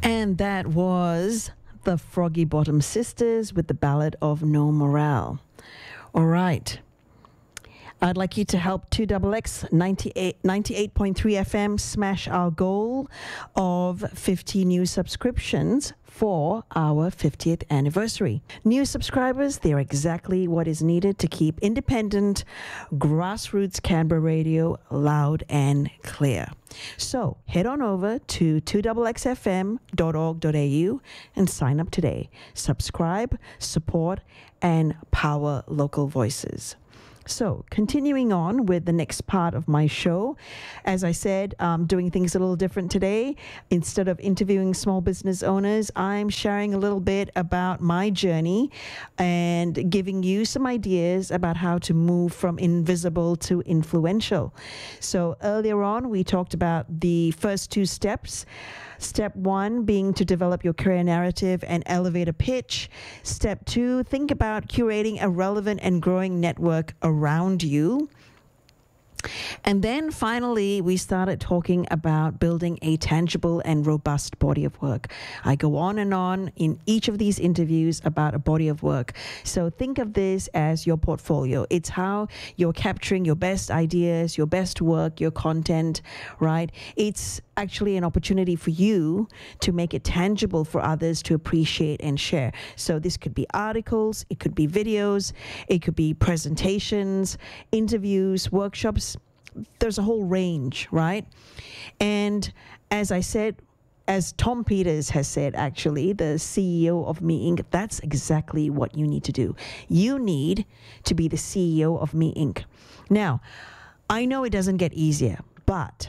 And that was the Froggy Bottom Sisters with the Ballad of No Morale. All right. I'd like you to help 2XX 98.3 FM smash our goal of 50 new subscriptions for our 50th anniversary. New subscribers, they're exactly what is needed to keep independent, grassroots Canberra radio loud and clear. So head on over to 2xxfm.org.au and sign up today. Subscribe, support, and power local voices. So, continuing on with the next part of my show, as I said, doing things a little different today. Instead of interviewing small business owners, I'm sharing a little bit about my journey and giving you some ideas about how to move from invisible to influential. So, earlier on, we talked about the first two steps. Step one being to develop your career narrative and elevate a pitch. Step two, think about curating a relevant and growing network around you. And then finally, we started talking about building a tangible and robust body of work. I go on and on in each of these interviews about a body of work. So think of this as your portfolio. It's how you're capturing your best ideas, your best work, your content, right? It's actually an opportunity for you to make it tangible for others to appreciate and share. So this could be articles, it could be videos, it could be presentations, interviews, workshops. There's a whole range, right? And as I said, as Tom Peters has said, actually, the CEO of Me Inc., that's exactly what you need to do. You need to be the CEO of Me Inc. Now, I know it doesn't get easier, but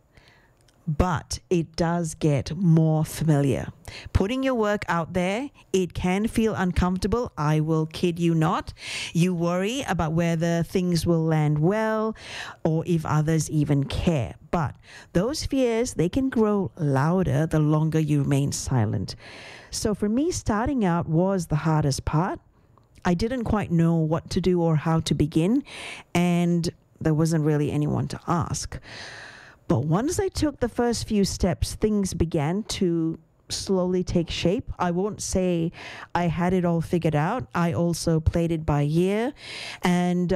it does get more familiar. Putting your work out there, it can feel uncomfortable. I will kid you not. You worry about whether things will land well or if others even care. But those fears, they can grow louder the longer you remain silent. So for me, starting out was the hardest part. I didn't quite know what to do or how to begin, and there wasn't really anyone to ask. But once I took the first few steps, things began to slowly take shape. I won't say I had it all figured out. I also played it by ear. And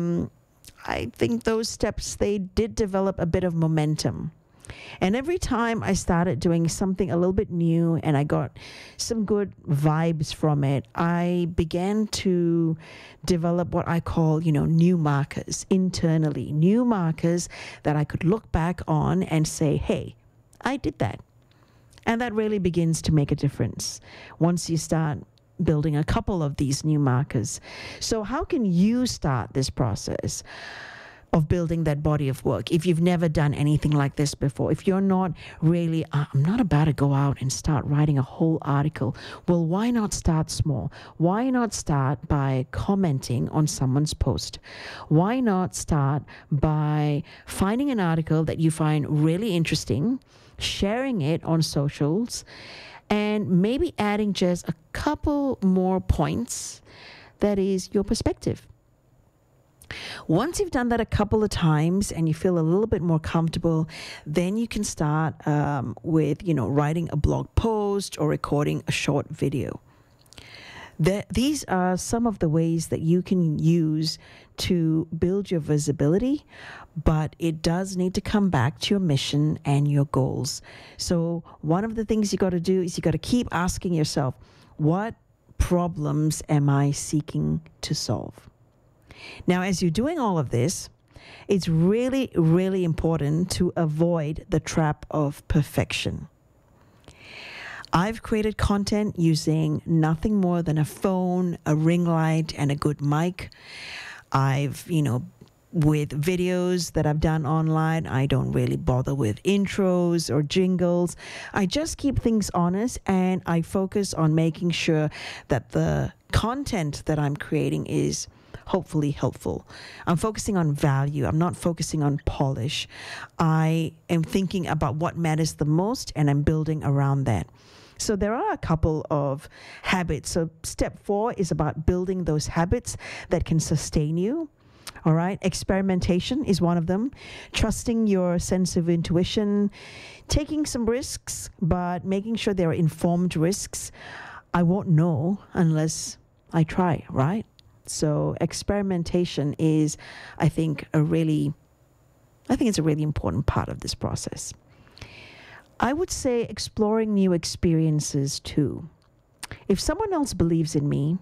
I think those steps, they did develop a bit of momentum. And every time I started doing something a little bit new and I got some good vibes from it, I began to develop what I call, new markers internally, new markers that I could look back on and say, hey, I did that. And that really begins to make a difference once you start building a couple of these new markers. So how can you start this process of building that body of work if you've never done anything like this before? If you're not really, I'm not about to go out and start writing a whole article. Well, why not start small? Why not start by commenting on someone's post? Why not start by finding an article that you find really interesting, sharing it on socials, and maybe adding just a couple more points that is your perspective? Once you've done that a couple of times and you feel a little bit more comfortable, then you can start with, writing a blog post or recording a short video. These are some of the ways that you can use to build your visibility, but it does need to come back to your mission and your goals. So one of the things you got to do is you got to keep asking yourself, what problems am I seeking to solve? Now, as you're doing all of this, it's really, really important to avoid the trap of perfection. I've created content using nothing more than a phone, a ring light, and a good mic. With videos that I've done online, I don't really bother with intros or jingles. I just keep things honest and I focus on making sure that the content that I'm creating is hopefully helpful. I'm focusing on value. I'm not focusing on polish. I am thinking about what matters the most and I'm building around that. So there are a couple of habits. So step 4 is about building those habits that can sustain you. All right. Experimentation is one of them. Trusting your sense of intuition, taking some risks, but making sure they're informed risks. I won't know unless I try, right? So experimentation is, I think it's a really important part of this process. I would say exploring new experiences too. If someone else believes in me,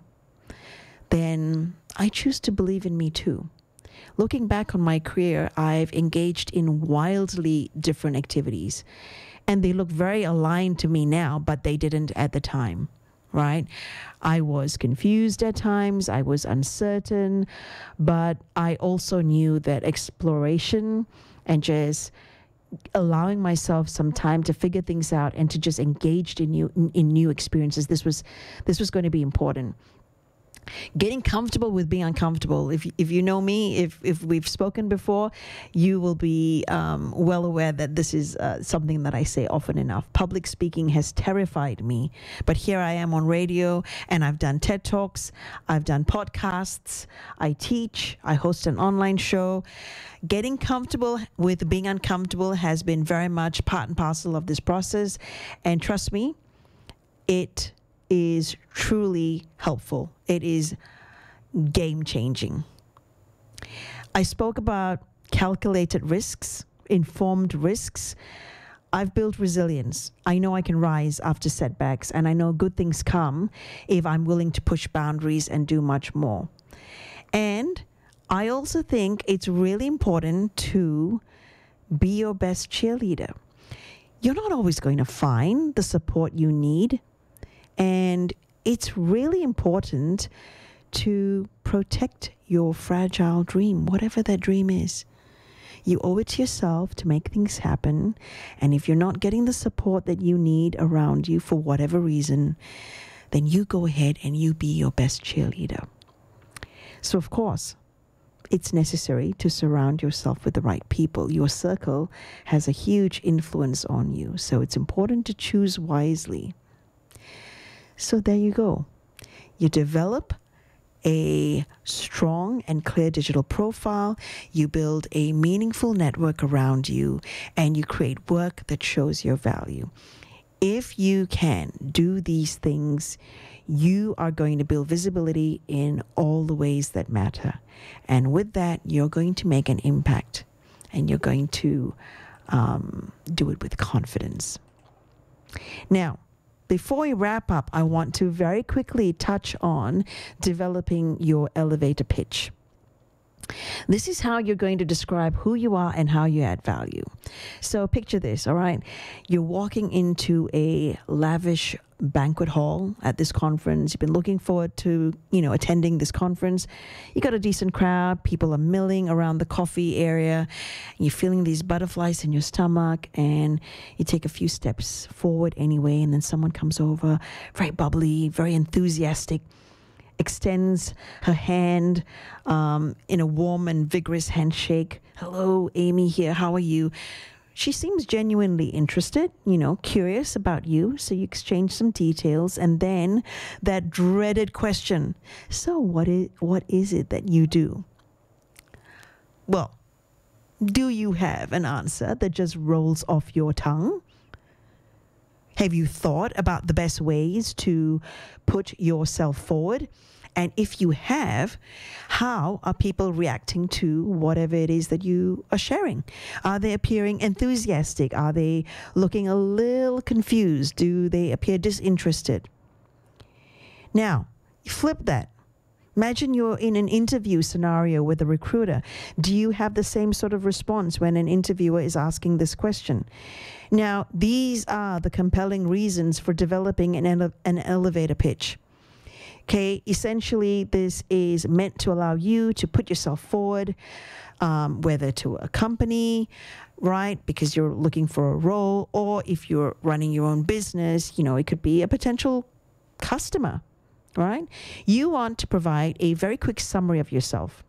then I choose to believe in me too. Looking back on my career, I've engaged in wildly different activities, and they look very aligned to me now, but they didn't at the time, right? I was confused at times, I was uncertain, but I also knew that exploration and just allowing myself some time to figure things out and to just engage in new experiences, this was going to be important. Getting comfortable with being uncomfortable. If you know me, if we've spoken before, you will be well aware that this is something that I say often enough. Public speaking has terrified me, but here I am on radio, and I've done TED Talks, I've done podcasts, I teach, I host an online show. Getting comfortable with being uncomfortable has been very much part and parcel of this process, and trust me, it is truly helpful. It is game-changing. I spoke about calculated risks, informed risks. I've built resilience. I know I can rise after setbacks, and I know good things come if I'm willing to push boundaries and do much more. And I also think it's really important to be your best cheerleader. You're not always going to find the support you need, and it's really important to protect your fragile dream, whatever that dream is. You owe it to yourself to make things happen. And if you're not getting the support that you need around you for whatever reason, then you go ahead and you be your best cheerleader. So, of course, it's necessary to surround yourself with the right people. Your circle has a huge influence on you, so it's important to choose wisely. So there you go. You develop a strong and clear digital profile, you build a meaningful network around you, and you create work that shows your value. If you can do these things, you are going to build visibility in all the ways that matter. And with that, you're going to make an impact, and you're going to do it with confidence. Now, before we wrap up, I want to very quickly touch on developing your elevator pitch. This is how you're going to describe who you are and how you add value. So picture this, all right? You're walking into a lavish banquet hall at this conference. You've been looking forward to, attending this conference. You got a decent crowd. People are milling around the coffee area. You're feeling these butterflies in your stomach, and you take a few steps forward anyway, and then someone comes over, very bubbly, very enthusiastic, extends her hand in a warm and vigorous handshake. Hello, Amy here. How are you? She seems genuinely interested, curious about you. So you exchange some details, and then that dreaded question. So what is it that you do? Well, do you have an answer that just rolls off your tongue? Have you thought about the best ways to put yourself forward? And if you have, how are people reacting to whatever it is that you are sharing? Are they appearing enthusiastic? Are they looking a little confused? Do they appear disinterested? Now, flip that. Imagine you're in an interview scenario with a recruiter. Do you have the same sort of response when an interviewer is asking this question? Now, these are the compelling reasons for developing an elevator pitch. Okay, essentially, this is meant to allow you to put yourself forward, whether to a company, right, because you're looking for a role, or if you're running your own business, it could be a potential customer, right? You want to provide a very quick summary of yourself.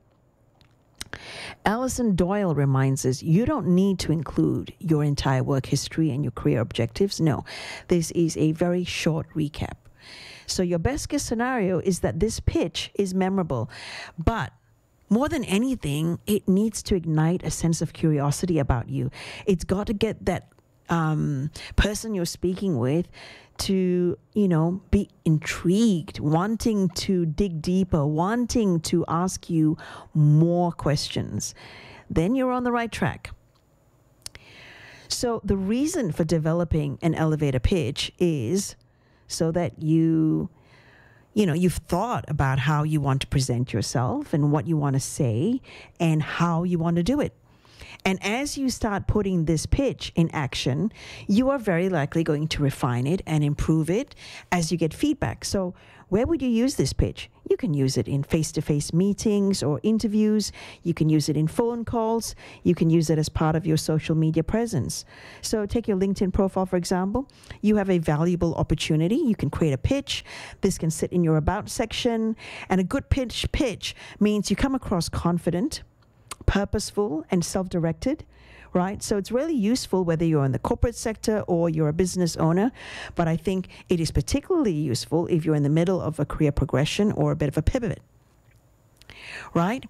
Alison Doyle reminds us, you don't need to include your entire work history and your career objectives. No, this is a very short recap. So your best case scenario is that this pitch is memorable, but more than anything, it needs to ignite a sense of curiosity about you. It's got to get that person you're speaking with to, be intrigued, wanting to dig deeper, wanting to ask you more questions. Then you're on the right track. So the reason for developing an elevator pitch is so that you've thought about how you want to present yourself and what you want to say and how you want to do it. And as you start putting this pitch in action, you are very likely going to refine it and improve it as you get feedback. So where would you use this pitch? You can use it in face-to-face meetings or interviews. You can use it in phone calls. You can use it as part of your social media presence. So take your LinkedIn profile, for example. You have a valuable opportunity. You can create a pitch. This can sit in your about section. And a good pitch means you come across confident, purposeful, and self-directed, right? So it's really useful whether you're in the corporate sector or you're a business owner, but I think it is particularly useful if you're in the middle of a career progression or a bit of a pivot, right?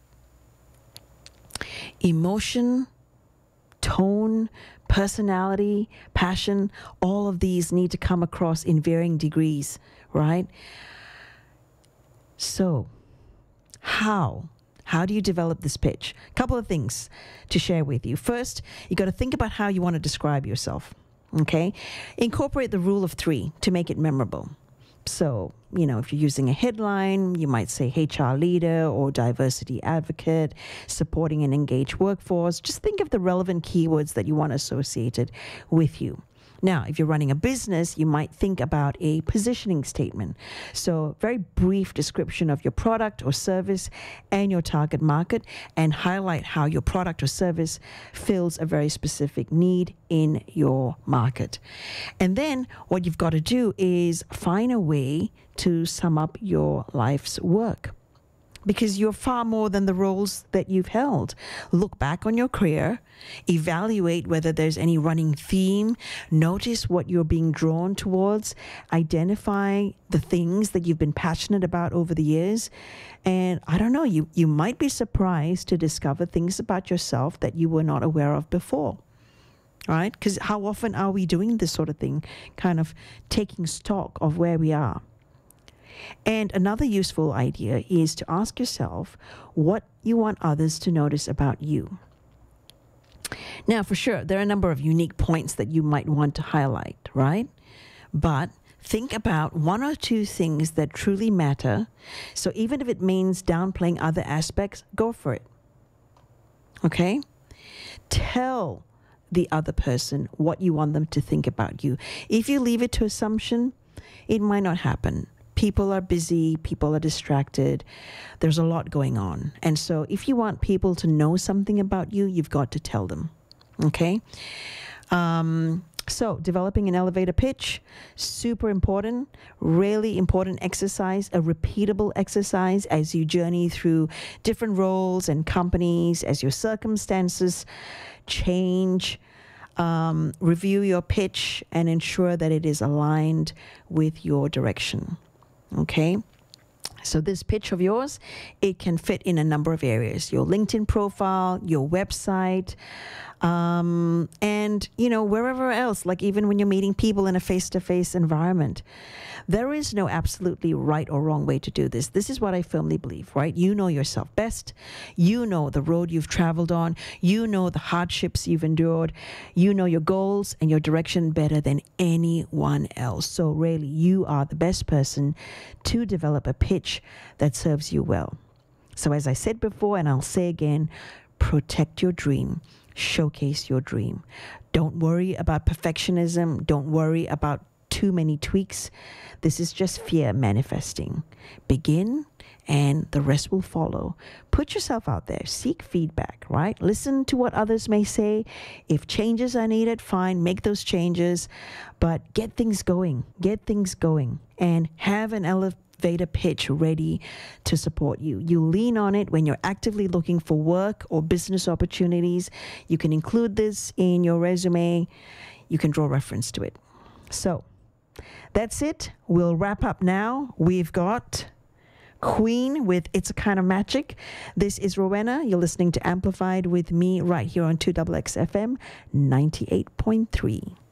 Emotion, tone, personality, passion, all of these need to come across in varying degrees, right? So, how do you develop this pitch? A couple of things to share with you. First, you got to think about how you want to describe yourself, okay? Incorporate the rule of 3 to make it memorable. So, if you're using a headline, you might say HR leader or diversity advocate, supporting an engaged workforce. Just think of the relevant keywords that you want associated with you. Now, if you're running a business, you might think about a positioning statement. So, very brief description of your product or service and your target market, and highlight how your product or service fills a very specific need in your market. And then what you've got to do is find a way to sum up your life's work, because you're far more than the roles that you've held. Look back on your career, evaluate whether there's any running theme, notice what you're being drawn towards, identify the things that you've been passionate about over the years. And I don't know, you might be surprised to discover things about yourself that you were not aware of before. Right? Because how often are we doing this sort of thing, kind of taking stock of where we are? And another useful idea is to ask yourself what you want others to notice about you. Now, for sure, there are a number of unique points that you might want to highlight, right? But think about 1 or 2 things that truly matter. So even if it means downplaying other aspects, go for it. Okay? Tell the other person what you want them to think about you. If you leave it to assumption, it might not happen. People are busy, people are distracted, there's a lot going on. And so if you want people to know something about you, you've got to tell them, okay? So developing an elevator pitch, super important, really important exercise, a repeatable exercise as you journey through different roles and companies, as your circumstances change. Review your pitch and ensure that it is aligned with your direction. Okay, so this pitch of yours, it can fit in a number of areas: your LinkedIn profile, your website, and wherever else, like even when you're meeting people in a face-to-face environment. There is no absolutely right or wrong way to do this. This is what I firmly believe, right? You know yourself best. You know the road you've traveled on. You know the hardships you've endured. You know your goals and your direction better than anyone else. So really, you are the best person to develop a pitch that serves you well. So as I said before, and I'll say again, protect your dream. Showcase your dream. Don't worry about perfectionism. Don't worry about too many tweaks. This is just fear manifesting. Begin and the rest will follow. Put yourself out there. Seek feedback, right? Listen to what others may say. If changes are needed, fine, make those changes. But get things going. Get things going. And have an elevator pitch ready to support you. You lean on it when you're actively looking for work or business opportunities. You can include this in your resume. You can draw reference to it. So that's it. We'll wrap up now. We've got Queen with It's a Kind of Magic. This is Rowena. You're listening to Amplified with me right here on 2XX FM 98.3.